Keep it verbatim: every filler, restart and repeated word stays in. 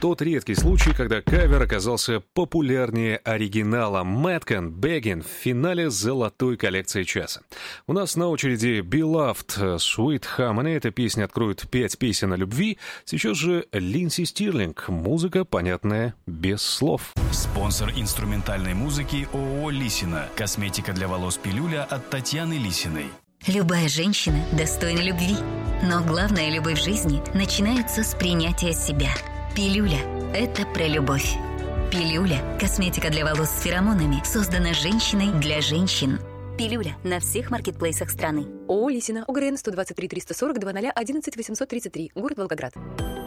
тот редкий случай, когда кавер оказался популярнее оригинала. Мэткан Бэггин в финале золотой коллекции часа. У нас на очереди Beloved Sweet Harmony. Эта песня откроет пять песен о любви. Сейчас же Линдси Стирлинг. Музыка, понятная без слов. Спонсор инструментальной музыки ООО «Лисина». Косметика для волос «Пилюля» от Татьяны Лисиной. Любая женщина достойна любви. Но главная любовь в жизни начинается с принятия себя. Пилюля – это про любовь. Пилюля – косметика для волос с феромонами, создана женщиной для женщин. Пилюля на всех маркетплейсах страны. ООО «Лисина», ОГРН сто двадцать три триста сорок два ноль одиннадцать восемьсот тридцать три, город Волгоград.